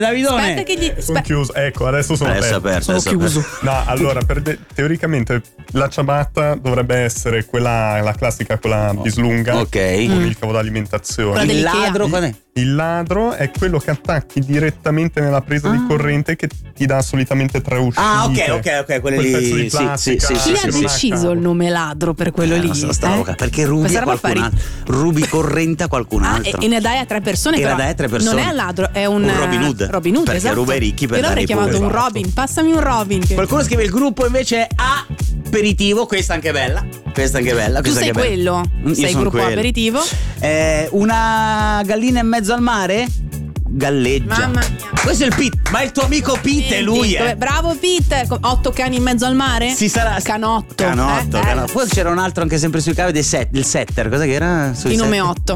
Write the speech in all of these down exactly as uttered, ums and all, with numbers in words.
Davidone. Aspetta che gli... Sono chiuso, ecco, adesso sono Adesso aperto. aperto, Sono adesso chiuso. No, allora, per de- teoricamente la ciabatta dovrebbe essere quella, la classica, quella bislunga, Ok. con il cavo d'alimentazione. Quella Il dell'Ikea. ladro qual è? Il ladro è quello che attacchi direttamente nella presa Ah. di corrente, che ti dà solitamente tre uscite. Ah, ok, ok, ok, quelle Quel lì. pezzo di Sì, plastica. sì, sì, Chi sì, ha sì, deciso il nome ladro per quello Eh, lì? non so, stavo eh? ca- perché rubi Questa a roba qualcun fa ri- altro, rubi corrente a qualcun Ah, altro. e, e ne dai a tre persone. E però la dai a tre persone. Non è un ladro, è un, Un Robin Hood. Robin Hood, Perché esatto. ruba ai ricchi per Io dare l'avrei ai chiamato poveri. un Robin. Passami un Robin. Che... Qualcuno scrive: il gruppo invece è aperitivo. Questa anche bella. Questa anche bella. Tu questa sei anche bella. quello? Mm, io Sei sono gruppo quello. aperitivo? Eh, una gallina in mezzo al mare? Galleggia. Mamma mia. Questo è il Pete. Ma è il tuo amico Pete, è lui. Dove- Eh. Bravo Pete, con otto cani in mezzo al mare? Si sarà. Canotto. Canotto, eh? canotto. Poi c'era un altro anche sempre sui cavi del set, il setter. Cosa che era? Sui Di nome setter? otto.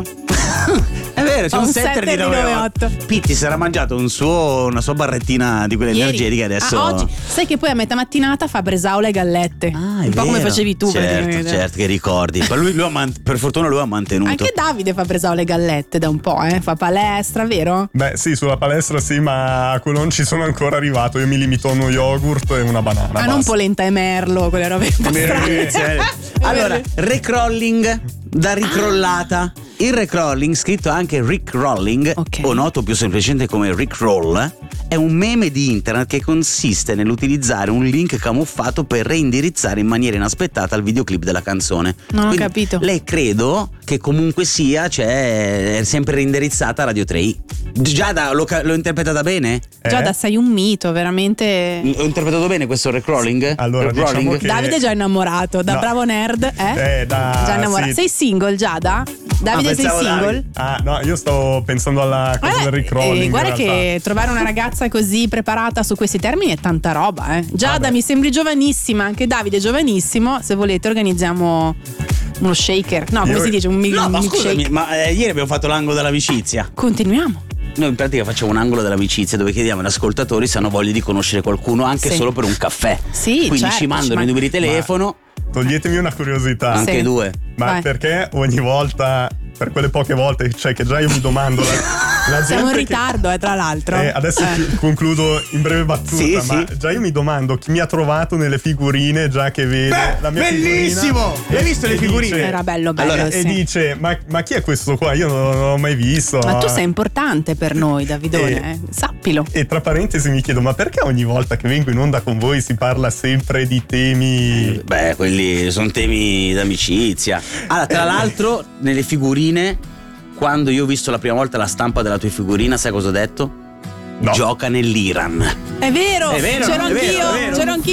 È vero, c'è Ho un, un setter, setter di di nome nome otto. otto. Pitti si era mangiato un suo, una sua barrettina di quelle Ieri. energetiche adesso. Ah, oggi. Sai che poi a metà mattinata fa bresaola e gallette. Ah, è un po' come vero. facevi tu. Certo, praticamente. certo, che ricordi. Ma lui, lui ha man- per fortuna lui ha mantenuto. Anche Davide fa bresaola e gallette da un po', eh? Fa palestra, vero? Beh, sì, sulla palestra sì, ma a quello non ci sono ancora arrivato. Io mi limito a uno yogurt e una banana. Ah, non basta. polenta e merlo, quelle robe un po' strane. Cioè, allora, recrolling da ricrollata. Il recrolling, scritto anche Rick Rolling, Ok. o noto più semplicemente come Rick Roll, è un meme di internet che consiste nell'utilizzare un link camuffato per reindirizzare in maniera inaspettata il videoclip della canzone. Non ho Quindi capito. Lei credo che comunque sia, cioè, è sempre reindirizzata a Radio tre i. Giada, l'ho, ca- l'ho interpretata bene? Eh? Giada, sei un mito, veramente. Ho interpretato bene questo recrolling? Allora, Recrolling? diciamo che- Davide è già innamorato, da No. bravo nerd, eh? Eh, da- Già innamorato. sì. Sei single, Giada? Davide, Ah, sei pensavo single? Davide. Ah, no, io stavo pensando alla cosa del Eh, ricrolling. eh, guarda in realtà. che trovare una ragazza così preparata su questi termini è tanta roba, eh. Giada, Vabbè. mi sembri giovanissima, anche Davide è giovanissimo. Se volete organizziamo uno shaker. No, come Io- si dice? Un, mi- No, un ma milkshake. scusami, ma eh, ieri abbiamo fatto l'angolo dell'amicizia. Continuiamo. Noi in pratica facciamo un angolo dell'amicizia dove chiediamo agli ascoltatori se hanno voglia di conoscere qualcuno anche Sì. solo per un caffè. Sì, Quindi certo, ci mandano ci i numeri di Ma- telefono, Toglietemi una curiosità. anche Sì. due. Ma Vai. perché ogni volta, per quelle poche volte, cioè che già io mi domando la, la gente Siamo in che- ritardo, eh, tra l'altro. Eh, adesso Eh. chi- concludo in breve battuta, Sì, ma sì. già io mi domando chi mi ha trovato nelle figurine, già che vede la mia bellissimo! figurina. Hai visto le e figurine? dice- Era bello, bello. Allora, E sì. dice, ma, ma chi è questo qua? Io non, non l'ho mai visto. Ma tu sei importante per noi, Davidone, Eh. eh. Sappilo. E tra parentesi mi chiedo, ma perché ogni volta che vengo in onda con voi si parla sempre di temi... Beh, quelli sono temi d'amicizia. Allora, tra l'altro, nelle figurine, quando io ho visto la prima volta la stampa della tua figurina, sai cosa ho detto? No. Gioca nell'Iran. È vero, È vero, c'ero è vero, anch'io, è vero. c'ero anch'io.